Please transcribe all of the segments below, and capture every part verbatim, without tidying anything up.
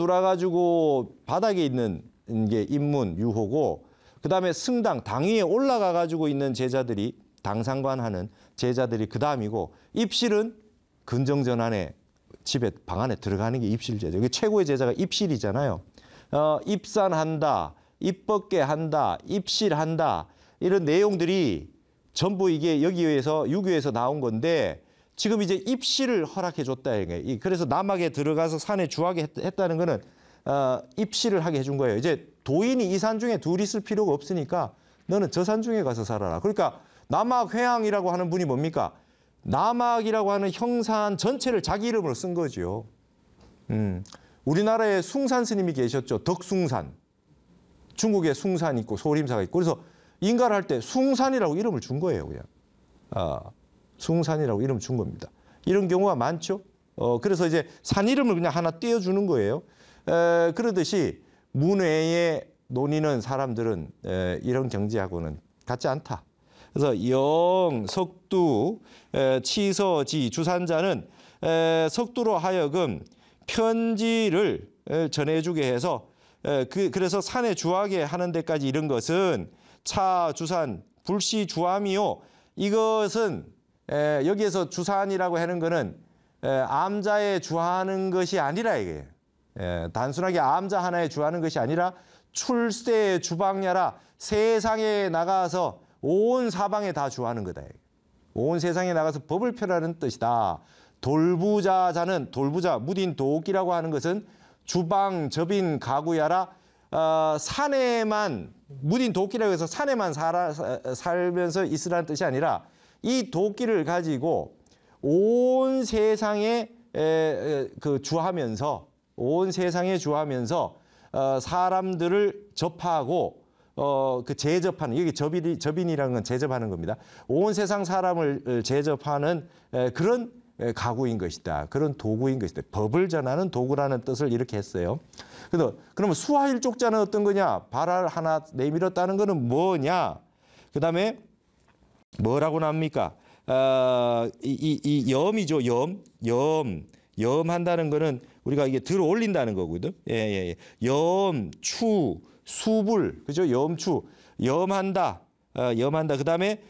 돌아가지고 바닥에 있는 게 입문 유호고, 그 다음에 승당, 당 위에 올라가 가지고 있는 제자들이, 당상관하는 제자들이 그 다음이고, 입실은 근정전환에 집에 방 안에 들어가는 게 입실 제자. 이게 최고의 제자가 입실이잖아요. 어, 입산한다, 입벗게 한다, 입실한다, 이런 내용들이 전부 이게 여기에서 유교에서 나온 건데, 지금 이제 입실을 허락해 줬다 이게. 그래서 남학에 들어가서 산에 주하게 했다는 거는 어, 입실을 하게 해준 거예요. 이제 도인이 이 산 중에 둘이 있을 필요가 없으니까 너는 저 산 중에 가서 살아라. 그러니까 남학 회양이라고 하는 분이 뭡니까? 남학이라고 하는 형산 전체를 자기 이름으로 쓴 거죠. 음, 우리나라에 숭산 스님이 계셨죠. 덕숭산. 중국에 숭산 있고 소림사가 있고. 그래서 인가를 할 때 숭산이라고 이름을 준 거예요. 그냥. 아, 숭산이라고 이름을 준 겁니다. 이런 경우가 많죠. 어, 그래서 이제 산 이름을 그냥 하나 띄워주는 거예요. 에, 그러듯이 문외의 논의는 사람들은 에, 이런 경지하고는 같지 않다. 그래서 영, 석두, 에, 치서,지, 주산자는 에, 석두로 하여금 편지를 에, 전해주게 해서 에, 그, 그래서 산에 주하게 하는 데까지 이런 것은 차, 주산, 불시, 주함이요. 이것은 에, 여기에서 주산이라고 하는 거는 에, 암자에 주하는 것이 아니라 이게 에, 단순하게 암자 하나에 주하는 것이 아니라 출세 주방야라 세상에 나가서 온 사방에 다 주하는 거다. 온 세상에 나가서 법을 펴라는 뜻이다. 돌부자자는 돌부자 무딘 도끼라고 하는 것은 주방 접인 가구야라 어, 산에만 무딘 도끼라고 해서 산에만 살아, 살면서 있으라는 뜻이 아니라 이 도끼를 가지고 온 세상에 에, 에, 그 주하면서 온 세상에 주하면서 어, 사람들을 접하고 어, 그 제접하는, 여기 접인, 접인이라는 건 제접하는 겁니다. 온 세상 사람을 제접하는 에, 그런 에, 가구인 것이다. 그런 도구인 것이다. 법을 전하는 도구라는 뜻을 이렇게 했어요. 그래서 그러면 수하일족자는 어떤 거냐? 발을 하나 내밀었다는 거는 뭐냐? 그 다음에 뭐라고 나옵니까? 어, 이, 이, 이 염이죠. 염. 염. 염한다는 거는 우리가 이게 들어 올린다는 거거든. 예, 예, 예. 염, 추, 수불. 그죠? 염추. 염한다. 어, 염한다. 그 다음에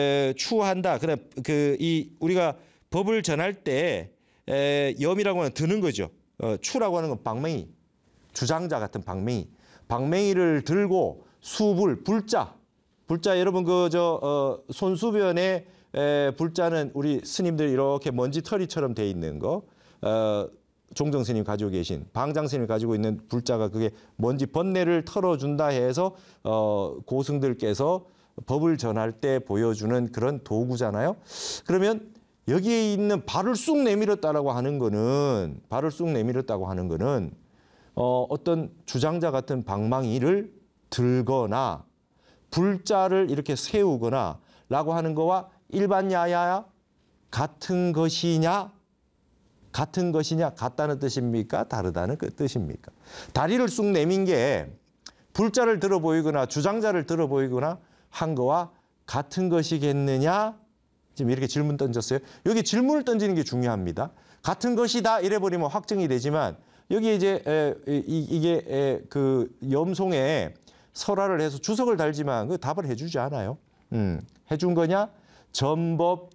추한다. 그 다음에 그, 이, 우리가 법을 전할 때 에, 염이라고 하는 드는 거죠. 어, 추라고 하는 건 방맹이. 주장자 같은 방맹이. 방맹이를 들고 수불, 불자. 불자 여러분 그 저 어, 손수변에 에, 불자는 우리 스님들 이렇게 먼지 털이처럼 돼 있는 거. 어, 종정 스님 가지고 계신 방장 스님 가지고 있는 불자가 그게 먼지 번뇌를 털어준다 해서 어, 고승들께서 법을 전할 때 보여주는 그런 도구잖아요. 그러면 여기에 있는 발을 쑥 내밀었다라고 하는 거는 발을 쑥 내밀었다고 하는 거는 어, 어떤 주장자 같은 방망이를 들거나 불자를 이렇게 세우거나 라고 하는 거와 일반 야야야 같은 것이냐? 같은 것이냐? 같다는 뜻입니까? 다르다는 그 뜻입니까? 다리를 쑥 내민 게 불자를 들어 보이거나 주장자를 들어 보이거나 한 거와 같은 것이겠느냐? 지금 이렇게 질문 던졌어요. 여기 질문을 던지는 게 중요합니다. 같은 것이다 이래버리면 확정이 되지만 여기 이제 에, 이, 이게 에, 그 염송에 설화를 해서 주석을 달지만 그 답을 해주지 않아요. 음, 해준 거냐? 전법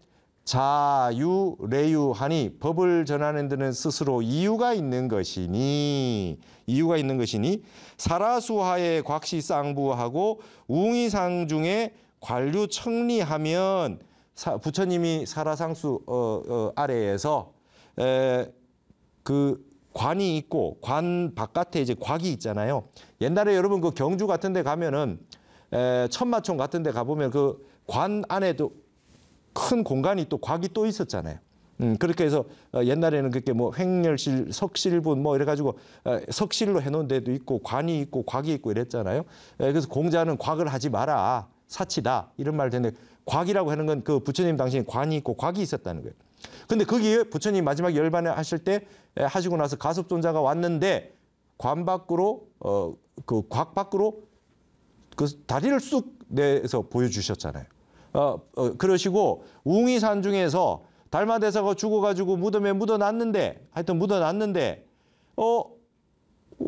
자유 레유하니 법을 전하는 데는 스스로 이유가 있는 것이니 이유가 있는 것이니 사라수하에 곽시쌍부하고 웅이상중에 관류 청리하면 사, 부처님이 사라상수 어, 어, 아래에서 에, 그 관이 있고 관 바깥에 이제 곽이 있잖아요. 옛날에 여러분 그 경주 같은 데 가면은 에, 천마총 같은 데 가보면 그 관 안에도 큰 공간이 또 곽이 또 있었잖아요. 음, 그렇게 해서 어, 옛날에는 그렇게 뭐 횡렬실, 석실분 뭐 이래가지고 어, 석실로 해놓은 데도 있고 관이 있고 곽이 있고 이랬잖아요. 에, 그래서 공자는 곽을 하지 마라. 사치다. 이런 말을 했는데 곽이라고 하는 건 그 부처님 당시에 관이 있고 곽이 있었다는 거예요. 근데 거기에 부처님 마지막 열반을 하실 때 에, 하시고 나서 가섭존자가 왔는데 관 밖으로 어, 그 곽 밖으로 그 다리를 쑥 내서 보여주셨잖아요. 어, 어, 그러시고 웅이산 중에서 달마대사가 죽어가지고 무덤에 묻어놨는데 하여튼 묻어놨는데 어